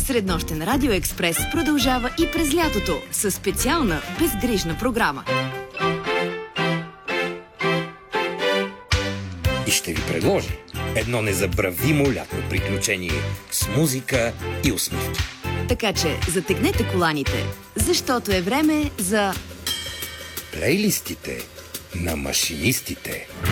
Среднощен Радио Експрес продължава и през лятото със специална безгрижна програма. И ще ви предложи едно незабравимо лятно приключение с музика и усмивки. Така че затегнете коланите, защото е време за плейлистите на машинистите.